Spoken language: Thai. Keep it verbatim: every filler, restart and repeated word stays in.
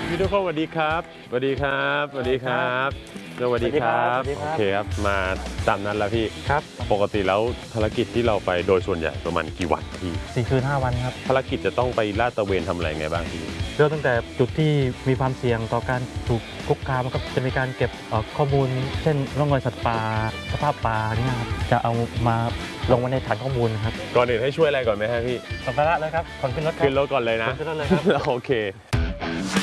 พี่ทุกคนสวัสดีครับสวัสดีครับสวัสดีครับสวัสดีครับโอเคครับมาตามนั้นแล้วพี่ครับปกติแล้วภารกิจที่เราไปโดยส่วนใหญ่ประมาณกี่วันพี่สี่คืนห้าวันครับภารกิจจะต้องไปลาดตระเวนทำอะไรไงบ้างพี่เริ่มตั้งแต่จุดที่มีความเสี่ยงต่อการถูกคุกคามก็จะมีการเก็บข้อมูลเช่นร่องรอยสัตว์ป่าสภาพป่าเนี่ยครับจะเอามาลงไว้ในฐานข้อมูลครับก่อนอื่นให้ช่วยอะไรก่อนไหมฮะพี่สัมภาระเลยครับก่อนขึ้นรถขึ้นรถก่อนเลยนะขึ้นรถเลยครับโอเค